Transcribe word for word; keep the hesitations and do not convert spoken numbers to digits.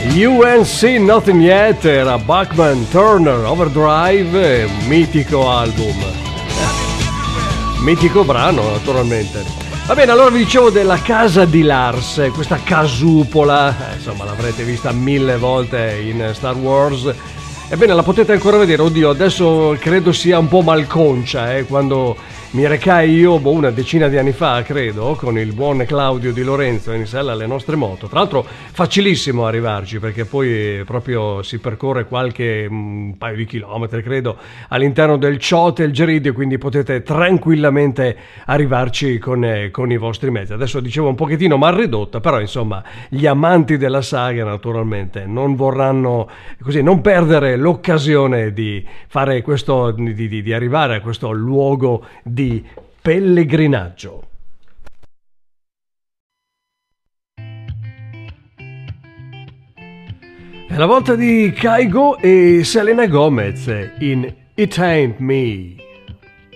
U N C Nothing Yet era Bachman Turner Overdrive, mitico album, mitico brano naturalmente. Va bene, allora vi dicevo della casa di Lars, questa casupola, eh, insomma l'avrete vista mille volte in Star Wars. Ebbene, la potete ancora vedere, oddio, adesso credo sia un po' malconcia, eh, quando mi recai io, boh, una decina di anni fa, credo, con il buon Claudio Di Lorenzo in sella alle nostre moto. Tra l'altro facilissimo arrivarci, perché poi proprio si percorre qualche un paio di chilometri, credo, all'interno del Ciotel Geridio, quindi potete tranquillamente arrivarci con, eh, con i vostri mezzi. Adesso dicevo un pochettino mal ridotta, però insomma gli amanti della saga naturalmente non vorranno così non perdere l'occasione di fare questo, di, di, di arrivare a questo luogo di di pellegrinaggio. È la volta di Kygo e Selena Gomez in It Ain't Me.